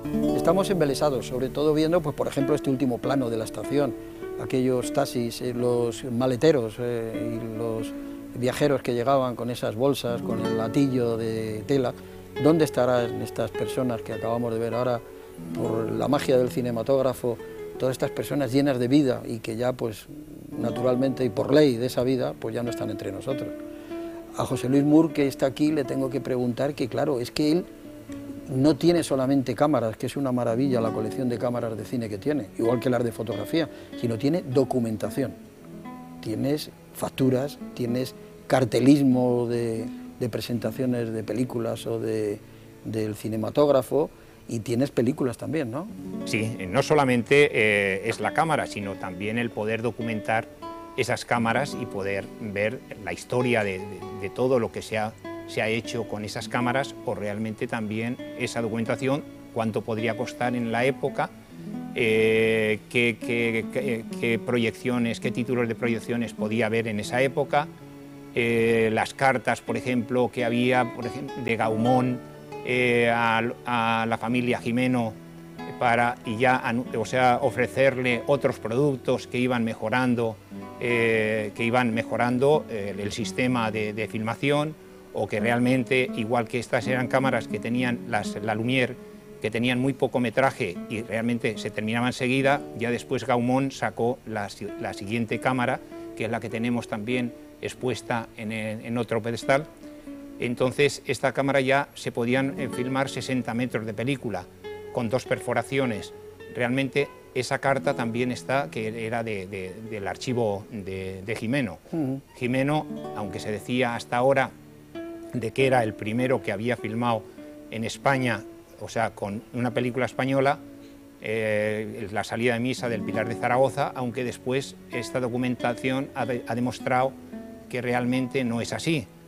Estamos embelesados, sobre todo viendo, pues, por ejemplo, este último plano de la estación, aquellos taxis, los maleteros y los viajeros que llegaban con esas bolsas, con el latillo de tela. ¿Dónde estarán estas personas que acabamos de ver ahora, por la magia del cinematógrafo, todas estas personas llenas de vida y que ya, pues, naturalmente y por ley de esa vida, pues ya no están entre nosotros? A José Luis Mur, que está aquí, le tengo que preguntar que, claro, es que él no tiene solamente cámaras, que es una maravilla la colección de cámaras de cine que tiene, igual que las de fotografía, sino tiene documentación. Tienes facturas, tienes cartelismo de presentaciones de películas o del cinematógrafo, y tienes películas también, ¿no? Sí, no solamente es la cámara, sino también el poder documentar esas cámaras y poder ver la historia de todo lo que se ha hecho con esas cámaras, o realmente también esa documentación, cuánto podría costar en la época, qué proyecciones, qué títulos de proyecciones podía haber en esa época, las cartas, por ejemplo, que había, por ejemplo, de Gaumont a la familia Gimeno ofrecerle otros productos que iban mejorando, el sistema de filmación, o que realmente, igual que estas eran cámaras que tenían la Lumière, que tenían muy poco metraje y realmente se terminaban enseguida, ya después Gaumont sacó la siguiente cámara, que es la que tenemos también expuesta en otro pedestal. Entonces, esta cámara ya se podían filmar 60 metros de película, con 2 perforaciones. Realmente esa carta también está, que era del archivo de Gimeno. Gimeno, aunque se decía hasta ahora de que era el primero que había filmado en España, o sea, con una película española, la salida de misa del Pilar de Zaragoza, aunque después esta documentación ha demostrado que realmente no es así.